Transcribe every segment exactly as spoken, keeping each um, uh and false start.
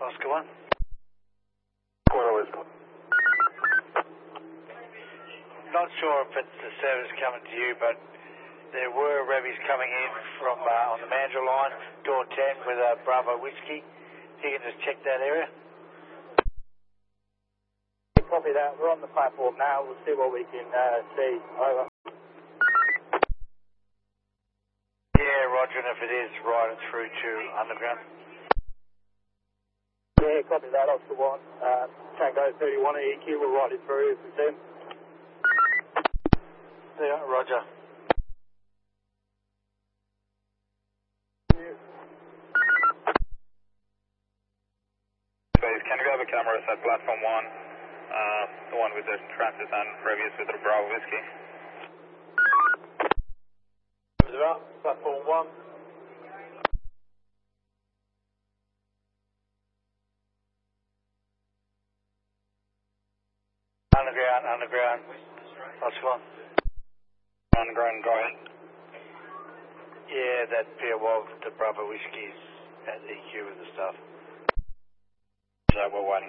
Oscar one. Quarter West. Not sure if it's the service coming to you, but there were revies coming in from uh, on the Mandurah line, door ten with a Bravo Whiskey. If you can just check that area. Copy that. We're on the platform now. We'll see what we can uh, see. Over. Yeah, roger, and if it is, ride it through to underground. Yeah, copy that. Oscar one. Uh, Tango thirty-one E Q. We'll ride it through if it's in. Yeah, roger. Space, can you grab a camera at platform one? Uh, the one with the transit and previous with the Bravo Whiskey. Platform one. Underground, underground. Oscar one. Underground driving. Yeah, that Pierre Wog, the Bravo Whiskey's at E Q with the stuff. So we're waiting.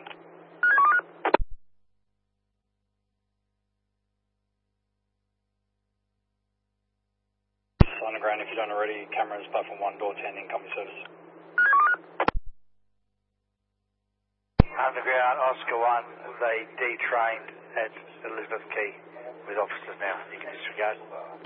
Underground, if you don't already, cameras, platform one, door ten, incoming service. Underground, Oscar one, they detrained at Elizabeth Quay with officers now. You can disregard.